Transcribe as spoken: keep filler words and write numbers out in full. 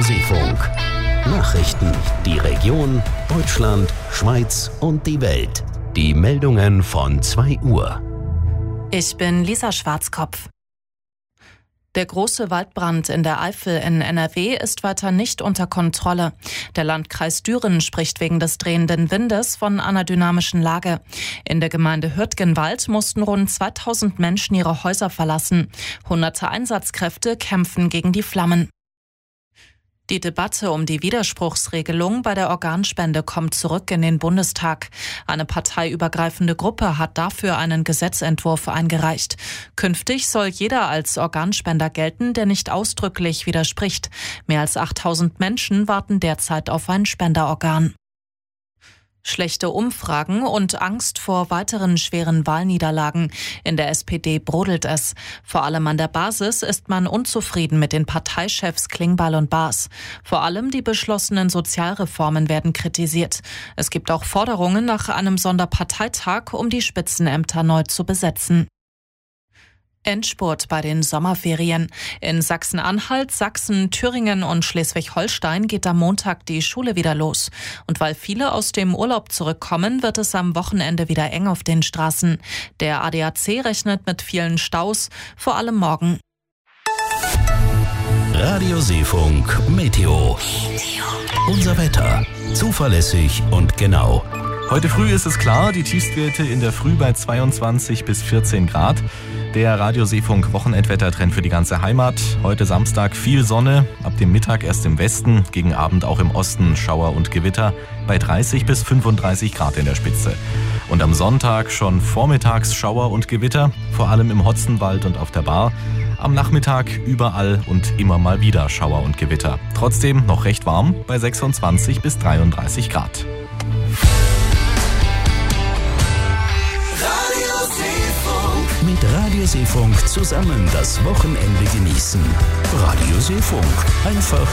Seefunk. Nachrichten, die Region, Deutschland, Schweiz und die Welt. Die Meldungen von zwei Uhr. Ich bin Lisa Schwarzkopf. Der große Waldbrand in der Eifel in N R W ist weiter nicht unter Kontrolle. Der Landkreis Düren spricht wegen des drehenden Windes von einer dynamischen Lage. In der Gemeinde Hürtgenwald mussten rund zweitausend Menschen ihre Häuser verlassen. Hunderte Einsatzkräfte kämpfen gegen die Flammen. Die Debatte um die Widerspruchsregelung bei der Organspende kommt zurück in den Bundestag. Eine parteiübergreifende Gruppe hat dafür einen Gesetzentwurf eingereicht. Künftig soll jeder als Organspender gelten, der nicht ausdrücklich widerspricht. Mehr als achttausend Menschen warten derzeit auf ein Spenderorgan. Schlechte Umfragen und Angst vor weiteren schweren Wahlniederlagen. In der S P D brodelt es. Vor allem an der Basis ist man unzufrieden mit den Parteichefs Klingbeil und Baas. Vor allem die beschlossenen Sozialreformen werden kritisiert. Es gibt auch Forderungen nach einem Sonderparteitag, um die Spitzenämter neu zu besetzen. Endspurt bei den Sommerferien. In Sachsen-Anhalt, Sachsen, Thüringen und Schleswig-Holstein geht am Montag die Schule wieder los. Und weil viele aus dem Urlaub zurückkommen, wird es am Wochenende wieder eng auf den Straßen. Der A D A C rechnet mit vielen Staus, vor allem morgen. Radio Seefunk Meteo. Unser Wetter. Zuverlässig und genau. Heute früh ist es klar, die Tiefstwerte in der Früh bei zweiundzwanzig bis vierzehn Grad. Der Radio Seefunk Wochenendwettertrend für die ganze Heimat. Heute Samstag viel Sonne, ab dem Mittag erst im Westen, gegen Abend auch im Osten Schauer und Gewitter bei dreißig bis fünfunddreißig Grad in der Spitze. Und am Sonntag schon vormittags Schauer und Gewitter, vor allem im Hotzenwald und auf der Baar. Am Nachmittag überall und immer mal wieder Schauer und Gewitter. Trotzdem noch recht warm bei sechsundzwanzig bis dreiunddreißig Grad. Mit Radio Seefunk zusammen das Wochenende genießen. Radio Seefunk. Einfach